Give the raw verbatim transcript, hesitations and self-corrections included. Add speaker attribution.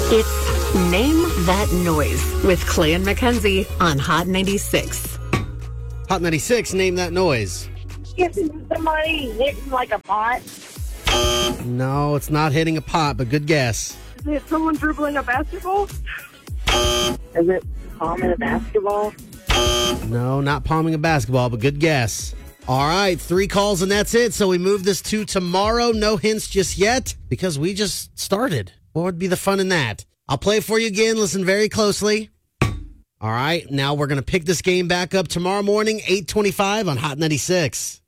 Speaker 1: It's Name That Noise with Clay and Mackenzie on Hot ninety-six.
Speaker 2: Hot ninety-six, name that noise.
Speaker 3: Yes, it's somebody hitting like a pot.
Speaker 2: No, it's not hitting a pot, but good guess.
Speaker 3: Is it someone dribbling a basketball? Is it palming a basketball?
Speaker 2: No, not palming a basketball, but good guess. All right, three calls and that's it. So we move this to tomorrow. No hints just yet because we just started. What would be the fun in that? I'll play it for you again. Listen very closely. All right, now we're going to pick this game back up tomorrow morning, eight twenty-five on Hot ninety-six.